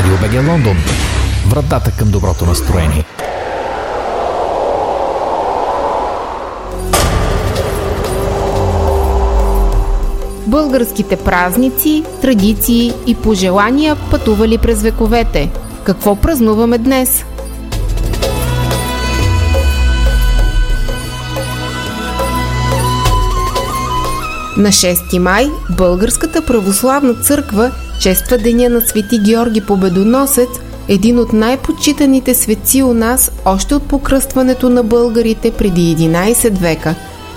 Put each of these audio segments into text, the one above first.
Радио БГ Лондон. Вратата към доброто настроение. Българските празници, традиции и пожелания пътували през вековете. Какво празнуваме днес? На 6 май Българската православна църква чества деня на Свети Георги Победоносец, един от най-почитаните светци у нас още от покръстването на българите преди 11 века.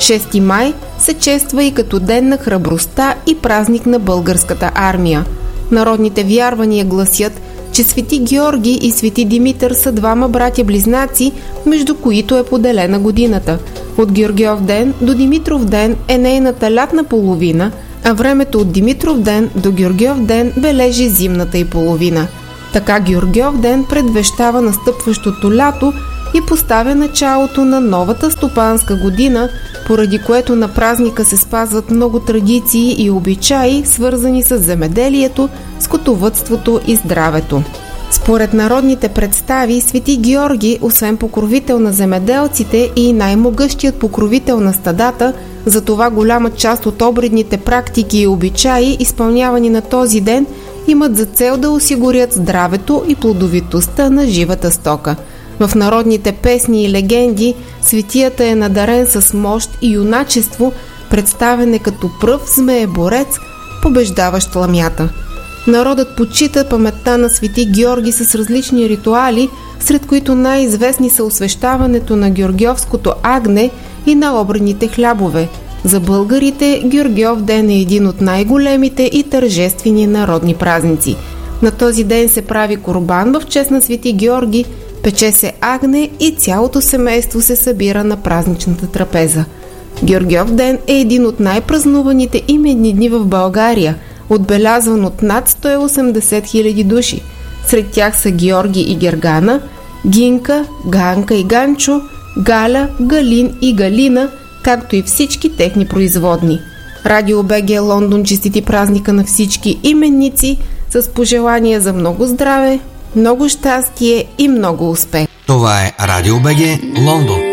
6 май се чества и като ден на храбростта и празник на българската армия. Народните вярвания гласят, че Свети Георги и Свети Димитър са двама братя-близнаци, между които е поделена годината. От Георгиов ден до Димитров ден е нейната лятна половина, а времето от Димитров ден до Георгиов ден бележи зимната й половина. Така Георгиов ден предвещава настъпващото лято и поставя началото на новата стопанска година, поради което на празника се спазват много традиции и обичаи, свързани с земеделието, скотовъдството и здравето. Според народните представи, Свети Георги, освен покровител на земеделците и най-могъщият покровител на стадата, затова голяма част от обредните практики и обичаи, изпълнявани на този ден, имат за цел да осигурят здравето и плодовитостта на живата стока. В народните песни и легенди светията е надарен с мощ и юначество, представен е като пръв змееборец, побеждаващ ламята. Народът почита паметта на Свети Георги с различни ритуали, сред които най-известни са освещаването на Георгиовското агне и на обредните хлябове. За българите Георгиов ден е един от най-големите и тържествени народни празници. На този ден се прави курбан в чест на Свети Георги, пече се агне и цялото семейство се събира на празничната трапеза. Георгиов ден е един от най-празнуваните именни дни в България, отбелязван от над 180 000 души. Сред тях са Георги и Гергана, Гинка, Ганка и Ганчо, Галя, Галин и Галина, както и всички техни производни. Радио БГ Лондон честити празника на всички именници с пожелания за много здраве, много щастие и много успех. Това е Радио БГ Лондон.